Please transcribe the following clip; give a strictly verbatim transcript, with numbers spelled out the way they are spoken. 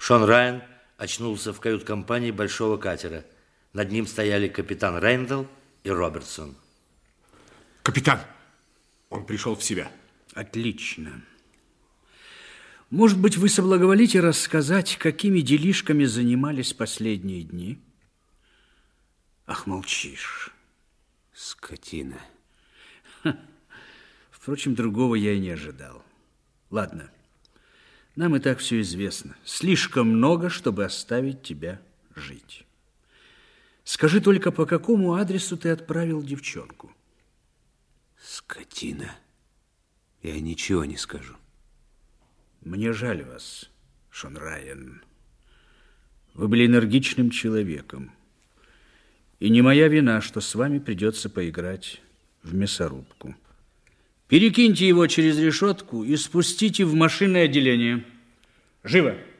Шон Райан очнулся в кают-компании большого катера. Над ним стояли капитан Рэндалл и Робертсон. Капитан, он пришел в себя. Отлично. Может быть, вы соблаговолите рассказать, какими делишками занимались последние дни? Ах, молчишь. Скотина. Ха. Впрочем, другого я и не ожидал. Ладно, нам и так все известно. Слишком много, чтобы оставить тебя жить. Скажи только, по какому адресу ты отправил девчонку? Скотина. Я ничего не скажу. Мне жаль вас, Шон Райан. Вы были энергичным человеком. И не моя вина, что с вами придется поиграть в мясорубку. Перекиньте его через решетку и спустите в машинное отделение. Живо!